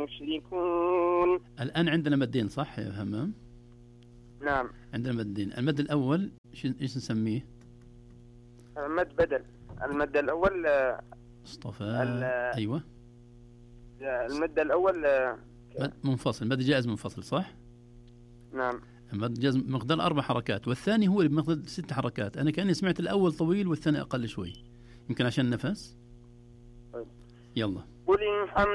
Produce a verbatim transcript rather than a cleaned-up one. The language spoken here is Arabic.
يشركون. الآن عندنا مدين صح يا همام؟ نعم عندنا مدين. المد الأول إيش نسميه؟ المد بدل. المد الأول اصطفى. ال- أيوة المد الأول مد منفصل، مد جائز منفصل صح؟ نعم. مد جائز مقدار أربع حركات، والثاني هو اللي بمقدار ست حركات. أنا كأني سمعت الأول طويل والثاني أقل شوي، يمكن عشان نفس. طيب. يلا. قل الحمد